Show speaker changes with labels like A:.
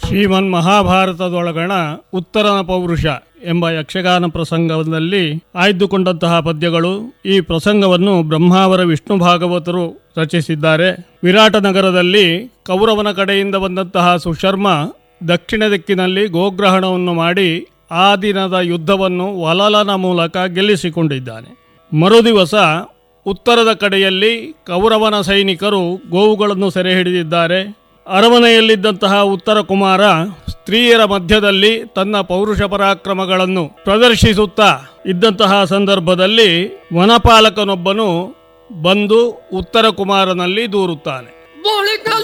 A: ಶ್ರೀಮನ್ ಮಹಾಭಾರತದೊಳಗಣ ಉತ್ತರನ ಪೌರುಷ ಎಂಬ ಯಕ್ಷಗಾನ ಪ್ರಸಂಗದಲ್ಲಿ ಆಯ್ದುಕೊಂಡಂತಹ ಪದ್ಯಗಳು. ಈ ಪ್ರಸಂಗವನ್ನು ಬ್ರಹ್ಮಾವರ ವಿಷ್ಣು ಭಾಗವತರು ರಚಿಸಿದ್ದಾರೆ. ವಿರಾಟ ನಗರದಲ್ಲಿ ಕೌರವನ ಕಡೆಯಿಂದ ಬಂದಂತಹ ಸುಶರ್ಮ ದಕ್ಷಿಣ ದಿಕ್ಕಿನಲ್ಲಿ ಗೋಗ್ರಹಣವನ್ನು ಮಾಡಿ ಆ ದಿನದ ಯುದ್ಧವನ್ನು ವಲಲನ ಮೂಲಕ ಗೆಲ್ಲಿಸಿಕೊಂಡಿದ್ದಾನೆ. ಮರುದಿವಸ ಉತ್ತರದ ಕಡೆಯಲ್ಲಿ ಕೌರವನ ಸೈನಿಕರು ಗೋವುಗಳನ್ನು ಸೆರೆ ಹಿಡಿದಿದ್ದಾರೆ. ಅರಮನೆಯಲ್ಲಿದ್ದಂತಹ ಉತ್ತರ ಕುಮಾರ ಸ್ತ್ರೀಯರ ಮಧ್ಯದಲ್ಲಿ ತನ್ನ ಪೌರುಷ ಪರಾಕ್ರಮಗಳನ್ನು ಪ್ರದರ್ಶಿಸುತ್ತಾ ಇದ್ದಂತಹ ಸಂದರ್ಭದಲ್ಲಿ ವನಪಾಲಕನೊಬ್ಬನು ಬಂದು ಉತ್ತರ ಕುಮಾರನಲ್ಲಿ ದೂರುತ್ತಾನೆ.